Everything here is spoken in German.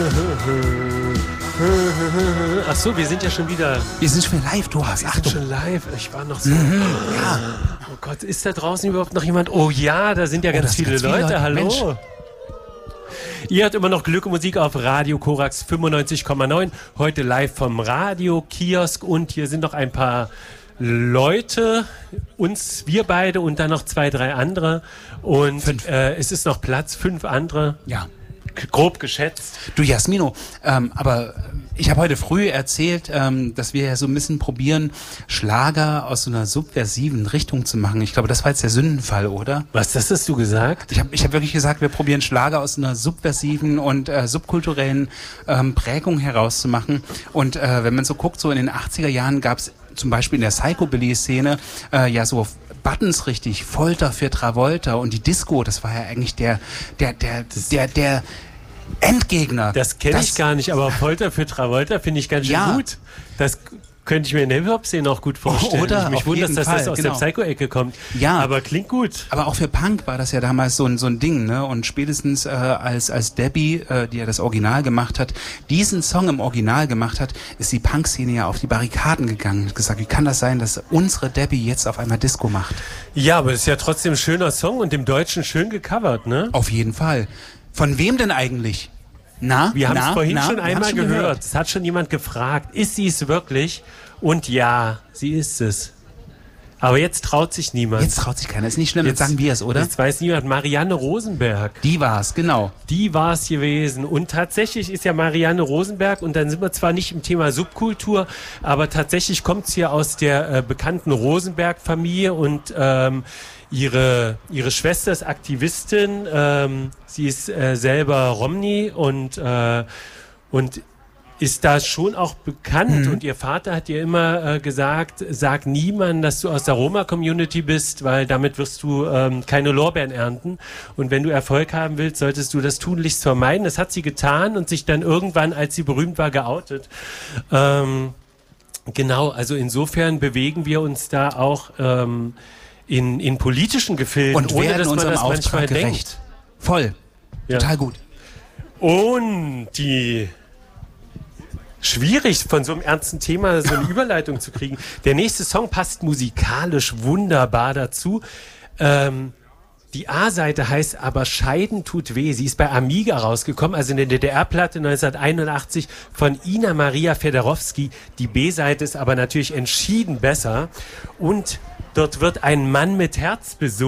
Ach so, wir sind ja schon wieder... Wir sind schon live, du hast. Wir sind schon live. Ich war noch so... Ja. Oh Gott, ist da draußen überhaupt noch jemand? Oh ja, da sind ja ganz viele Leute. Hallo. Mensch. Ihr hört immer noch Glück und Musik auf Radio Korax 95,9. Heute live vom Radio-Kiosk. Und hier sind noch ein paar Leute, wir beide und dann noch 2, 3 andere. Und es ist noch Platz, 5 andere. Ja. Grob geschätzt. Du Jasmino, aber ich habe heute früh erzählt, dass wir ja so ein bisschen probieren, Schlager aus so einer subversiven Richtung zu machen. Ich glaube, das war jetzt der Sündenfall, oder? Was, das hast du gesagt? Ich hab wirklich gesagt, wir probieren Schlager aus einer subversiven und subkulturellen Prägung herauszumachen. Und wenn man so guckt, so in den 80er Jahren gab es zum Beispiel in der Psychobilly-Szene ja so Buttons richtig, Folter für Travolta und die Disco, das war ja eigentlich der Endgegner. Das kenne ich gar nicht, aber Folter für Travolta finde ich ganz schön gut. Das könnte ich mir in der Hip-Hop-Szene auch gut vorstellen. Oder? Mich wundert, dass das aus der Psycho-Ecke kommt. Ja. Aber klingt gut. Aber auch für Punk war das ja damals so ein Ding, ne? Und spätestens als Debbie, die ja das Original gemacht hat, diesen Song im Original gemacht hat, ist die Punk-Szene ja auf die Barrikaden gegangen und gesagt, wie kann das sein, dass unsere Debbie jetzt auf einmal Disco macht? Ja, aber es ist ja trotzdem ein schöner Song und im Deutschen schön gecovert, ne? Auf jeden Fall. Von wem denn eigentlich? Wir haben es vorhin schon einmal gehört. Es hat schon jemand gefragt, ist sie es wirklich? Und ja, sie ist es. Aber jetzt traut sich niemand. Jetzt traut sich keiner. Ist nicht schlimm, jetzt sagen wir es, oder? Jetzt weiß niemand. Marianne Rosenberg. Die war es, genau. Die war es gewesen. Und tatsächlich ist ja Marianne Rosenberg, und dann sind wir zwar nicht im Thema Subkultur, aber tatsächlich kommt es hier aus der bekannten Rosenberg-Familie und ihre Schwester ist Aktivistin, sie ist selber Romni und ist da schon auch bekannt. Und ihr Vater hat ihr immer gesagt, sag niemandem, dass du aus der Roma-Community bist, weil damit wirst du keine Lorbeeren ernten. Und wenn du Erfolg haben willst, solltest du das tunlichst vermeiden. Das hat sie getan und sich dann irgendwann, als sie berühmt war, geoutet. Genau, also insofern bewegen wir uns da auch in politischen Gefilden, und ohne dass man unserem das manchmal Auftrag gerecht. denkt. Voll. Ja. Total gut. Und schwierig, von so einem ernsten Thema so eine Überleitung zu kriegen. Der nächste Song passt musikalisch wunderbar dazu. Die A-Seite heißt aber Scheiden tut weh. Sie ist bei Amiga rausgekommen, also in der DDR-Platte 1981 von Ina Maria Federowski. Die B-Seite ist aber natürlich entschieden besser. Und dort wird ein Mann mit Herz besungen.